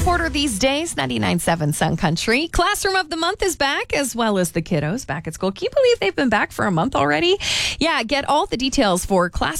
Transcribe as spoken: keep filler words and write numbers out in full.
reporter these days, ninety-nine point seven Sun Country. Classroom of the Month is back, as well as the kiddos back at school. Can you believe they've been back for a month already? Yeah, get all the details for Classroom